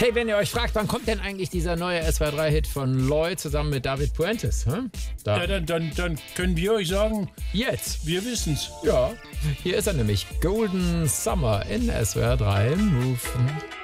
Hey, wenn ihr euch fragt, wann kommt denn eigentlich dieser neue SWR3-Hit von Lloyd zusammen mit David Puentes? Ja, dann können wir euch sagen, Jetzt. wir wissen's. Ja, hier ist er nämlich. Golden Summer in SWR3 Move.